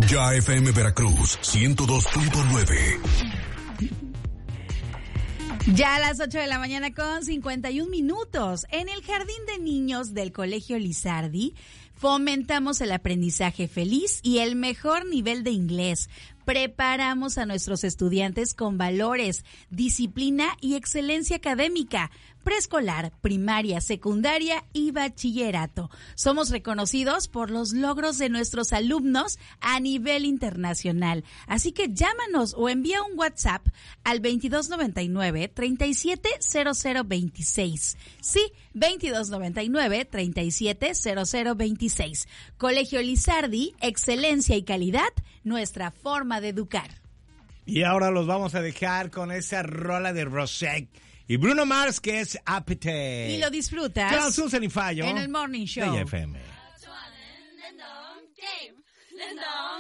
Ya FM Veracruz 102.9. Ya a las 8 de la mañana con 51 minutos. En el Jardín de Niños del Colegio Lizardi fomentamos el aprendizaje feliz y el mejor nivel de inglés. Preparamos a nuestros estudiantes con valores, disciplina y excelencia académica, preescolar, primaria, secundaria y bachillerato. Somos reconocidos por los logros de nuestros alumnos a nivel internacional. Así que llámanos o envía un WhatsApp al 2299-370026. Sí, 2299-370026. Colegio Lizardi, excelencia y calidad, nuestra forma de educar. Y ahora los vamos a dejar con esa rola de Rosé y Bruno Mars, que es Appetite. Y lo disfrutas con Susan y Fallo en el Morning Show de FM.